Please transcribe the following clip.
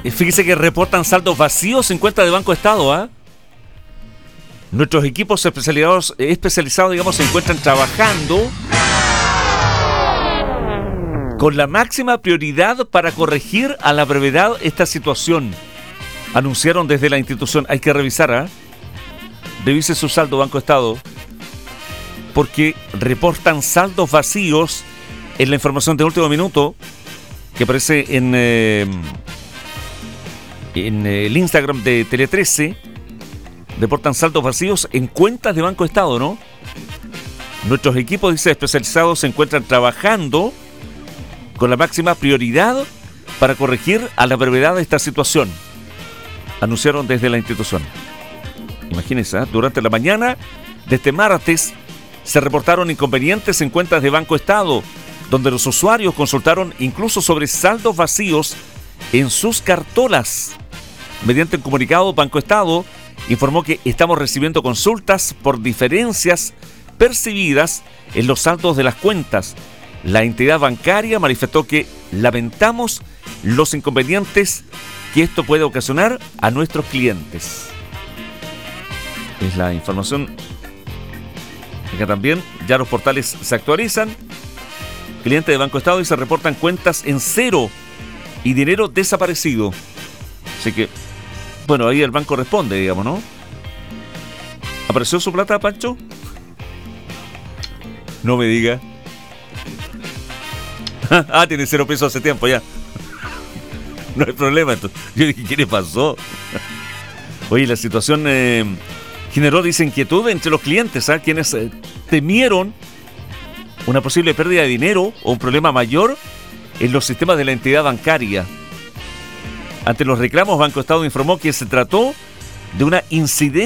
Fíjese que reportan saldos vacíos en cuenta de Banco Estado, ¿ah? Nuestros equipos especializados, digamos, se encuentran trabajando con la máxima prioridad para corregir a la brevedad esta situación. Anunciaron desde la institución. Hay que revisar, ¿ah? Revise su saldo, Banco Estado, porque reportan saldos vacíos en la información de último minuto que aparece en el Instagram de Tele 13. Reportan saldos vacíos en cuentas de Banco Estado, ¿no? Nuestros equipos, dice, especializados se encuentran trabajando con la máxima prioridad para corregir a la brevedad esta situación. Anunciaron desde la institución. Imagínense, ¿eh? Durante la mañana de este martes se reportaron inconvenientes en cuentas de Banco Estado, donde los usuarios consultaron incluso sobre saldos vacíos en sus cartolas. Mediante un comunicado, Banco Estado informó que estamos recibiendo consultas por diferencias percibidas en los saldos de las cuentas. La entidad bancaria manifestó que lamentamos los inconvenientes que esto puede ocasionar a nuestros clientes. Es la información. Acá también ya los portales se actualizan. Clientes de Banco Estado y se reportan cuentas en cero y dinero desaparecido. Así que, bueno, ahí el banco responde, digamos, ¿no? ¿Apareció su plata, Pancho? No me diga. Tiene 0 pesos hace tiempo ya. No hay problema. Entonces. Yo dije, ¿qué le pasó? Oye, la situación generó, dice, inquietud entre los clientes, ¿ah? Quienes temieron una posible pérdida de dinero o un problema mayor en los sistemas de la entidad bancaria. Ante los reclamos, Banco Estado informó que se trató de una incidencia